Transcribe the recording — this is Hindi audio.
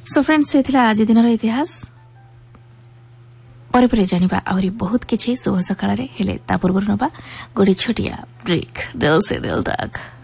सो फ्रेंड्स से आज दिन इतिहास पर जानिबा आउरी बहुत किछि शुभ सकाळ रे हेले ता पूर्व नबा गोडी छोटिया ब्रेक दिल से दिल तक।